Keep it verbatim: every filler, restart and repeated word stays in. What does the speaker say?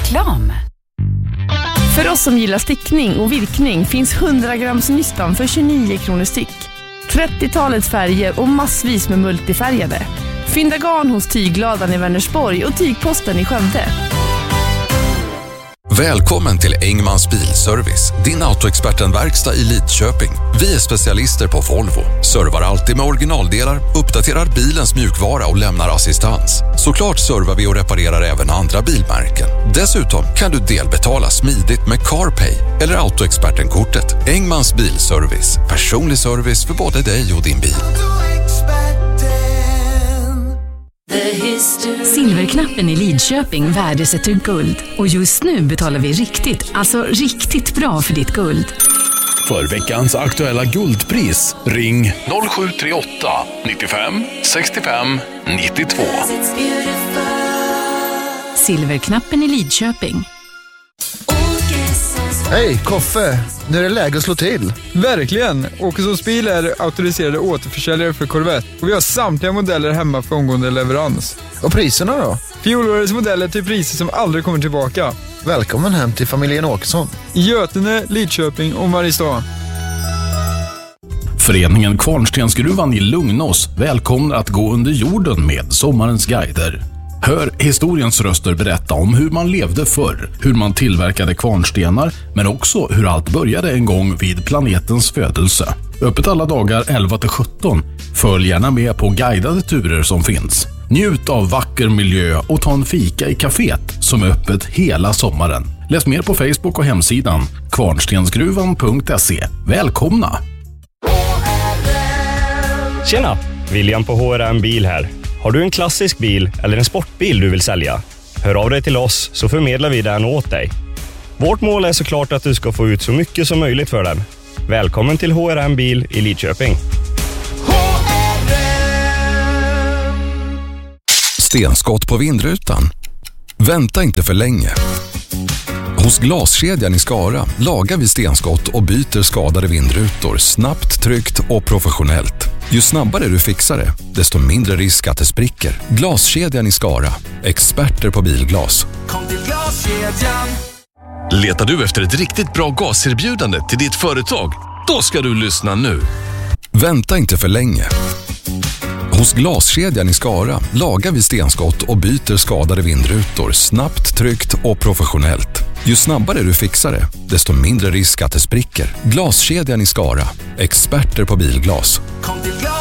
Reklam. För oss som gillar stickning och virkning finns hundra grams nystan för tjugonio kronor styck. trettiotalets färger och massvis med multifärgade. Fynda garn hos Tygladan i Vänersborg och Tygposten i Skövde. Välkommen till Engmans Bilservice, din autoexpertenverkstad i Lidköping. Vi är specialister på Volvo, servar alltid med originaldelar, uppdaterar bilens mjukvara och lämnar assistans. Såklart servar vi och reparerar även andra bilmärken. Dessutom kan du delbetala smidigt med CarPay eller autoexpertenkortet. Engmans Bilservice, personlig service för både dig och din bil. Silverknappen i Lidköping värdesätter guld. Och just nu betalar vi riktigt, alltså riktigt bra för ditt guld. För veckans aktuella guldpris, ring noll sju tre åtta nittiofem sextiofem nittiotvå. Silverknappen i Lidköping. Hej, Koffe. Nu är det läge att slå till. Verkligen. Åkessons bil är auktoriserade återförsäljare för Corvette. Och vi har samtliga modeller hemma för omgående leverans. Och priserna då? Fjolårets modeller till priser som aldrig kommer tillbaka. Välkommen hem till familjen Åkesson. I Götene, Lidköping och Mariestad. Föreningen Kvarnstensgruvan i Lugnås välkomnar att gå under jorden med sommarens guider. Hör historiens röster berätta om hur man levde förr, hur man tillverkade kvarnstenar, men också hur allt började en gång vid planetens födelse. Öppet alla dagar elva till sjutton. Följ gärna med på guidade turer som finns. Njut av vacker miljö och ta en fika i kaféet som är öppet hela sommaren. Läs mer på Facebook och hemsidan kvarnstensgruvan punkt se. Välkomna! Tjena! William på H R M Bil här. Har du en klassisk bil eller en sportbil du vill sälja? Hör av dig till oss så förmedlar vi den åt dig. Vårt mål är såklart att du ska få ut så mycket som möjligt för den. Välkommen till H R M Bil i Lidköping. Stenskott på vindrutan. Vänta inte för länge. Hos Glaskedjan i Skara lagar vi stenskott och byter skadade vindrutor snabbt, tryggt och professionellt. Ju snabbare du fixar det, desto mindre risk att det spricker. Glaskedjan i Skara. Experter på bilglas. Kom till Glaskedjan. Letar du efter ett riktigt bra gaserbjudande till ditt företag? Då ska du lyssna nu. Vänta inte för länge. Hos Glaskedjan i Skara lagar vi stenskott och byter skadade vindrutor snabbt, tryggt och professionellt. Ju snabbare du fixar det, desto mindre risk att det spricker. Glaskedjan i Skara. Experter på bilglas. Kom till Glaskedjan.